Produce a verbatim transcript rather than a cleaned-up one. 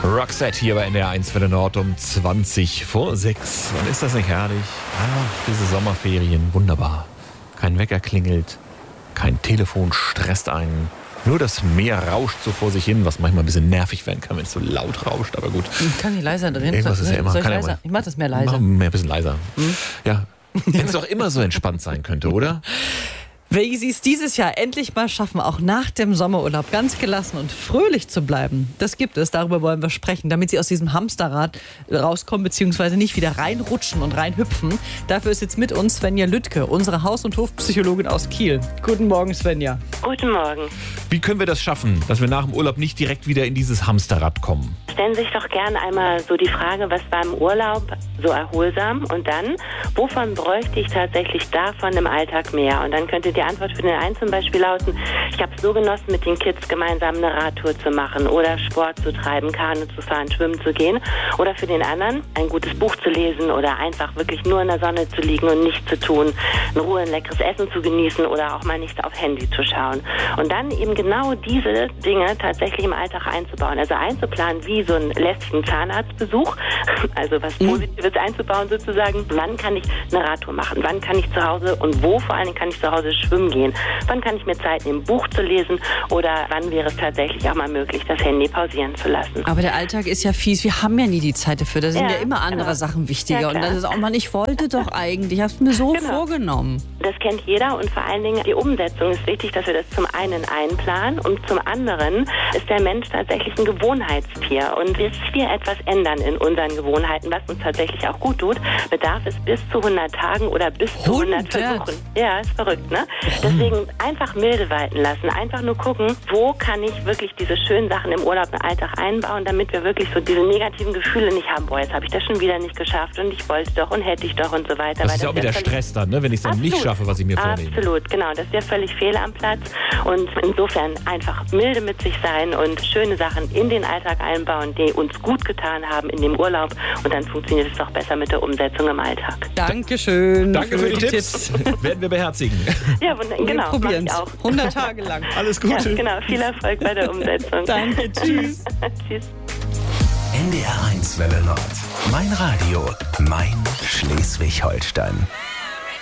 Roxette hier bei N D R eins Welle Nord um zwanzig vor sechs. Und ist das nicht herrlich? Ach, diese Sommerferien, wunderbar. Kein Wecker klingelt, kein Telefon stresst einen. Nur das Meer rauscht so vor sich hin, was manchmal ein bisschen nervig werden kann, wenn es so laut rauscht. Aber gut. Kann ich leiser drin? Irgendwas ist ja immer. Soll ich, Kann leiser? Ja Ich mach das mehr leiser. Mach mehr ein bisschen leiser. Hm? Ja. Wenn es doch immer so entspannt sein könnte, oder? Wenn Sie es dieses Jahr endlich mal schaffen, auch nach dem Sommerurlaub ganz gelassen und fröhlich zu bleiben, das gibt es, darüber wollen wir sprechen, damit Sie aus diesem Hamsterrad rauskommen, beziehungsweise nicht wieder reinrutschen und reinhüpfen. Dafür ist jetzt mit uns Svenja Lüttke, unsere Haus- und Hofpsychologin aus Kiel. Guten Morgen, Svenja. Guten Morgen. Wie können wir das schaffen, dass wir nach dem Urlaub nicht direkt wieder in dieses Hamsterrad kommen? Stellen Sie sich doch gern einmal so die Frage, was war im Urlaub so erholsam und dann, wovon bräuchte ich tatsächlich davon im Alltag mehr? Und dann könnte die Antwort für den einen zum Beispiel lauten, ich habe es so genossen, mit den Kids gemeinsam eine Radtour zu machen oder Sport zu treiben, Kanu zu fahren, schwimmen zu gehen. Oder für den anderen, ein gutes Buch zu lesen oder einfach wirklich nur in der Sonne zu liegen und nichts zu tun, in Ruhe ein leckeres Essen zu genießen oder auch mal nicht aufs Handy zu schauen. Und dann eben genau diese Dinge tatsächlich im Alltag einzubauen. Also einzuplanen wie so einen lästigen Zahnarztbesuch, also was Positives einzubauen sozusagen. Wann kann ich eine Radtour machen? Wann kann ich zu Hause und wo vor allen Dingen kann ich zu Hause schwimmen gehen? Wann kann ich mir Zeit nehmen, ein Buch zu lesen? Oder wann wäre es tatsächlich auch mal möglich, das Handy pausieren zu lassen? Aber der Alltag ist ja fies. Wir haben ja nie die Zeit dafür. Da sind ja, Ja, immer andere genau. Sachen wichtiger. Ja, und klar. das ist auch mal, ich wollte doch eigentlich. Ich habe es mir so Genau. vorgenommen. Das kennt jeder und vor allen Dingen die Umsetzung ist wichtig, dass wir das zum einen einplanen und zum anderen ist der Mensch tatsächlich ein Gewohnheitstier. Und bis wir etwas ändern in unseren Gewohnheiten, was uns tatsächlich auch gut tut, bedarf es bis zu hundert Tagen oder bis zu hundert Versuchen. Ja, ist verrückt, ne? Deswegen einfach milde walten lassen. Einfach nur gucken, wo kann ich wirklich diese schönen Sachen im Urlaub im Alltag einbauen, damit wir wirklich so diese negativen Gefühle nicht haben. Boah, jetzt habe ich das schon wieder nicht geschafft und ich wollte doch und hätte ich doch und so weiter. Das Weil ist ja auch wieder völlig- Stress dann, ne? Wenn ich es dann nicht Absolut. schaffe, was ich mir vornehme. Absolut, genau. Das ist ja völlig fehl am Platz. Und insofern einfach milde mit sich sein und schöne Sachen in den Alltag einbauen, die uns gut getan haben in dem Urlaub. Und dann funktioniert es doch besser mit der Umsetzung im Alltag. Dankeschön. Danke für die Tipps. Werden wir beherzigen. Ja, wund- Wir genau. probieren mach es. ich auch. hundert Tage lang. Alles Ja, Gute. genau. Viel Erfolg bei der Umsetzung. Danke, tschüss. Tschüss. N D R eins Welle Nord. Mein Radio, mein Schleswig-Holstein.